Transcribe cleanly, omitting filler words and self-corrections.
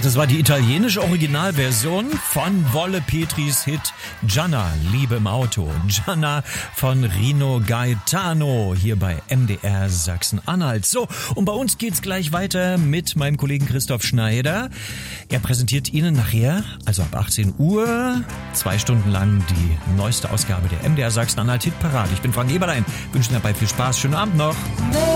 das war die italienische Originalversion von Wolle Petris Hit Gianna, Liebe im Auto. Gianna von Rino Gaetano hier bei MDR Sachsen-Anhalt. So, und bei uns geht's gleich weiter mit meinem Kollegen Christoph Schneider. Er präsentiert Ihnen nachher, also ab 18 Uhr, 2 Stunden lang die neueste Ausgabe der MDR Sachsen-Anhalt Hitparade. Ich bin Frank Eberlein, wünsche Ihnen dabei viel Spaß. Schönen Abend noch.